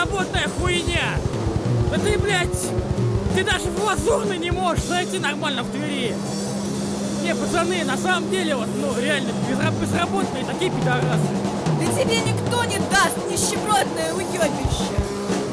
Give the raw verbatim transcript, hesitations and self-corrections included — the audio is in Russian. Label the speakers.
Speaker 1: безработная хуйня! Да ты, блядь, ты даже в Лазурной не можешь зайти нормально в Твери! Не, пацаны, на самом деле, вот, ну, реально, безработные такие пидорасы!
Speaker 2: Да тебе никто не даст, нищебродное уебище!